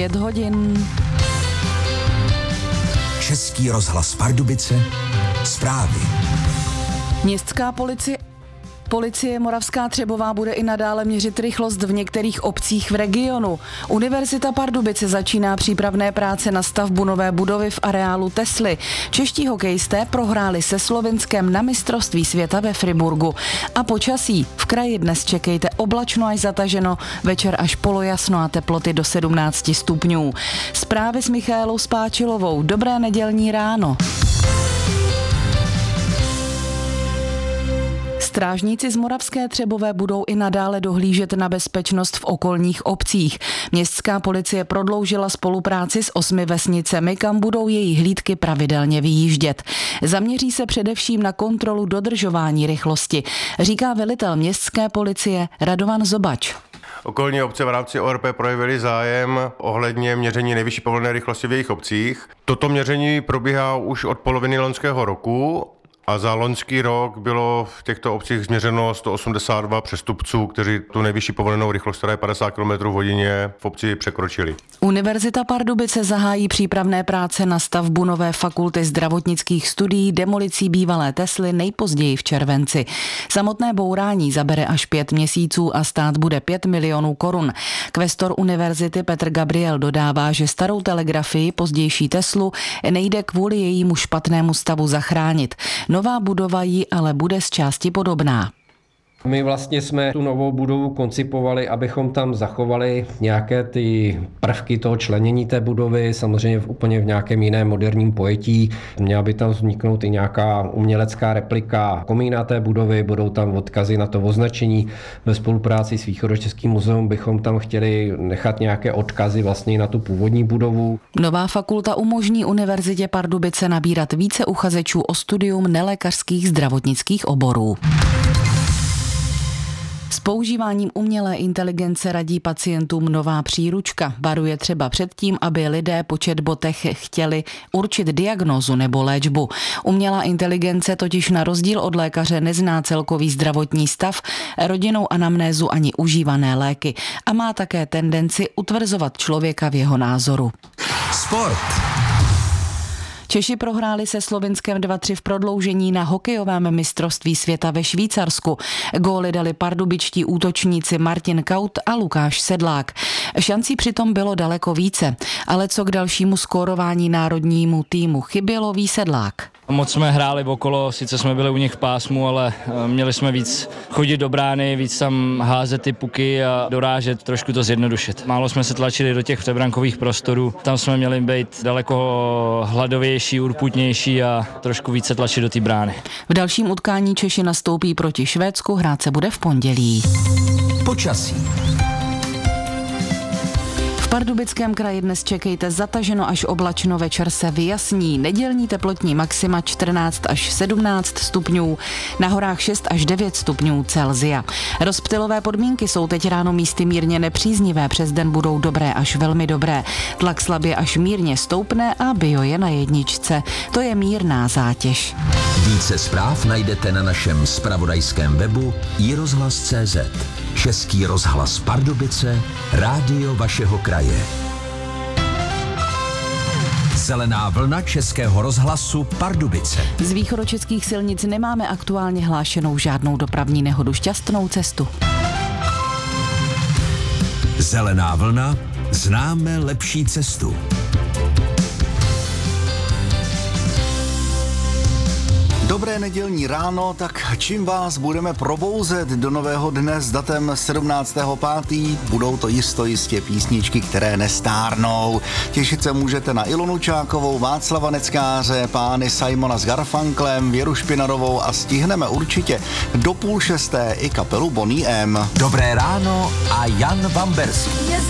9 hodin. Český rozhlas Pardubice, zprávy. Městská Policie Moravská Třebová bude i nadále měřit rychlost v některých obcích v regionu. Univerzita Pardubice začíná přípravné práce na stavbu nové budovy v areálu Tesly. Čeští hokejisté prohráli se Slovinskem na mistrovství světa ve Friburgu. A počasí. V kraji dnes čekejte oblačno až zataženo, večer až polojasno a teploty do 17 stupňů. Zprávy s Michaelou Spáčilovou. Dobré nedělní ráno. Strážníci z Moravské Třebové budou i nadále dohlížet na bezpečnost v okolních obcích. Městská policie prodloužila spolupráci s 8 vesnicemi, kam budou její hlídky pravidelně vyjíždět. Zaměří se především na kontrolu dodržování rychlosti, říká velitel městské policie Radovan Zobač. Okolní obce v rámci ORP projevily zájem ohledně měření nejvyšší povolené rychlosti v jejich obcích. Toto měření probíhá už od poloviny loňského roku. A za loňský rok bylo v těchto obcích změřeno 182 přestupců, kteří tu nejvyšší povolenou rychlost, která je 50 km/h, v obci překročili. Univerzita Pardubice zahájí přípravné práce na stavbu nové fakulty zdravotnických studií demolicí bývalé Tesly nejpozději v červenci. Samotné bourání zabere až 5 měsíců a stát bude 5 milionů korun. Kvestor univerzity Petr Gabriel dodává, že starou telegrafii, pozdější Teslu, nejde kvůli jejímu špatnému stavu zachránit. Nová budova jí ale bude z části podobná. My vlastně jsme tu novou budovu koncipovali, abychom tam zachovali nějaké ty prvky toho členění té budovy, samozřejmě úplně v nějakém jiném moderním pojetí. Měla by tam vzniknout i nějaká umělecká replika komína té budovy, budou tam odkazy na to označení. Ve spolupráci s Východočeským muzeum bychom tam chtěli nechat nějaké odkazy vlastně na tu původní budovu. Nová fakulta umožní Univerzitě Pardubice nabírat více uchazečů o studium nelékařských zdravotnických oborů. S používáním umělé inteligence radí pacientům nová příručka. Varuje třeba před tím, aby lidé po chatbotech chtěli určit diagnózu nebo léčbu. Umělá inteligence totiž na rozdíl od lékaře nezná celkový zdravotní stav, rodinnou anamnézu ani užívané léky a má také tendenci utvrzovat člověka v jeho názoru. Sport. Češi prohráli se Slovinskem 2-3 v prodloužení na hokejovém mistrovství světa ve Švýcarsku. Góly dali pardubičtí útočníci Martin Kaut a Lukáš Sedlák. Šancí přitom bylo daleko více, ale co k dalšímu skórování národnímu týmu chybělo, ví Sedlák. Moc jsme hráli okolo, sice jsme byli u nich v pásmu, ale měli jsme víc chodit do brány, víc tam házet ty puky a dorážet, trošku to zjednodušit. Málo jsme se tlačili do těch předbrankových prostorů, tam jsme měli být daleko hladovější, urputnější a trošku více tlačit do té brány. V dalším utkání Češi nastoupí proti Švédsku, hrát se bude v pondělí. Počasí. V Pardubickém kraji dnes čekejte zataženo až oblačno, večer se vyjasní. Nedělní teplotní maxima 14 až 17 stupňů, na horách 6 až 9 stupňů Celsia. Rozptylové podmínky jsou teď ráno místy mírně nepříznivé, přes den budou dobré až velmi dobré. Tlak slabě až mírně stoupne a bio je na 1. To je mírná zátěž. Více zpráv najdete na našem zpravodajském webu iRozhlas.cz. Český rozhlas Pardubice, rádio vašeho kraje. Zelená vlna Českého rozhlasu Pardubice. Z východočeských silnic nemáme aktuálně hlášenou žádnou dopravní nehodu. Šťastnou cestu. Zelená vlna, známe lepší cestu. Dobré nedělní ráno, tak čím vás budeme probouzet do nového dne s datem 17.5. Budou to jistě písničky, které nestárnou. Těšit se můžete na Ilonu Čákovou, Václava Neckáře, pány Simona s Garfunklem, Věru Špinarovou a stihneme určitě do 5:30 i kapelu Bonnie M. Dobré ráno a Jan Vamberský.